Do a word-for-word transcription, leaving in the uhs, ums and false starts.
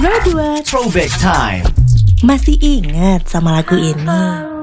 dua dua Throwback Time. Masih ingat sama lagu ini?